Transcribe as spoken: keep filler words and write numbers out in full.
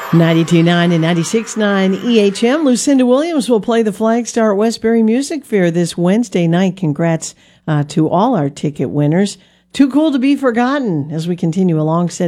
ninety-two point nine and ninety-six point nine E H M. Lucinda Williams will play the Flagstar at Westbury Music Fair this Wednesday night. Congrats uh, to all our ticket winners. Too Cool to Be Forgotten as we continue alongside